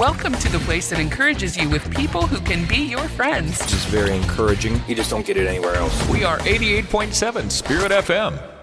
Welcome to the place that encourages you with people who can be your friends. It's just very encouraging. You just don't get it anywhere else. We are 88.7 Spirit FM.